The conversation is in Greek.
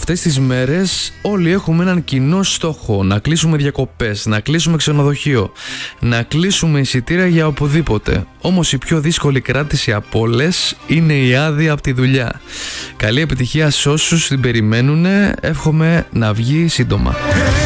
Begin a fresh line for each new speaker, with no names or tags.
Αυτές τις μέρες όλοι έχουμε έναν κοινό στόχο: να κλείσουμε διακοπές, να κλείσουμε ξενοδοχείο, να κλείσουμε εισιτήρια για οπουδήποτε. Όμως η πιο δύσκολη κράτηση από όλες είναι η άδεια από τη δουλειά. Καλή επιτυχία σε όσους την περιμένουν, εύχομαι να βγει σύντομα.